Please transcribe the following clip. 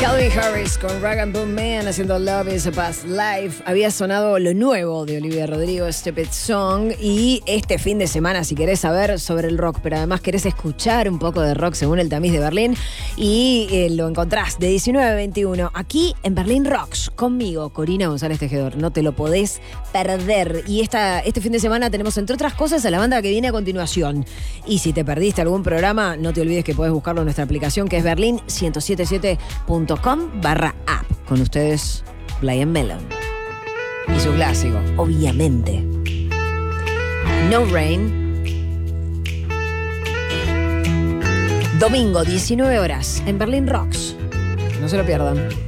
Calvin Harris con Rag and Bone Man haciendo Love is a Past Life. Había sonado lo nuevo de Olivia Rodrigo, Stupid Song. Y este fin de semana, si querés saber sobre el rock, pero además querés escuchar un poco de rock según el tamiz de Berlín, y lo encontrás de 19 a 21 aquí en Berlín Rocks, conmigo, Corina González Tejedor. No te lo podés perder. Y este fin de semana tenemos, entre otras cosas, a la banda que viene a continuación. Y si te perdiste algún programa, no te olvides que podés buscarlo en nuestra aplicación, que es berlin1077.com/app. Con ustedes, Brian Mellon. Y su clásico, obviamente, No Rain. Domingo, 19 horas, en Berlín Rocks. No se lo pierdan.